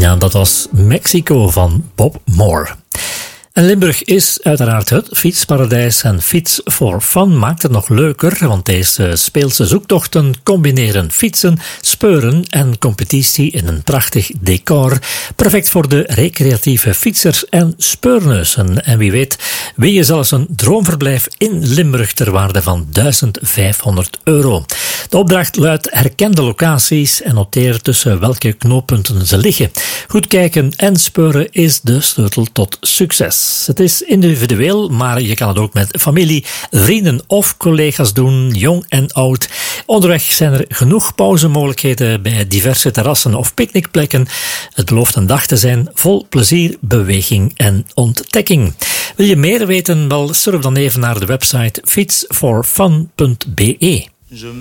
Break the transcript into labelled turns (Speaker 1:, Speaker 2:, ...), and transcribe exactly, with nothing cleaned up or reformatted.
Speaker 1: Ja, dat was Mexico van Bob Moore. En Limburg is uiteraard het fietsparadijs en Fiets for Fun maakt het nog leuker, want deze speelse zoektochten combineren fietsen, speuren en competitie in een prachtig decor. Perfect voor de recreatieve fietsers en speurneuzen. En wie weet, wil je zelfs een droomverblijf in Limburg ter waarde van duizendvijfhonderd euro. De opdracht luidt: herken de locaties en noteer tussen welke knooppunten ze liggen. Goed kijken en speuren is de sleutel tot succes. Het is individueel, maar je kan het ook met familie, vrienden of collega's doen, jong en oud. Onderweg zijn er genoeg pauzemogelijkheden bij diverse terrassen of picknickplekken. Het belooft een dag te zijn vol plezier, beweging en ontdekking. Wil je meer weten? Wel, surf dan even naar de website fiets for fun punt b e.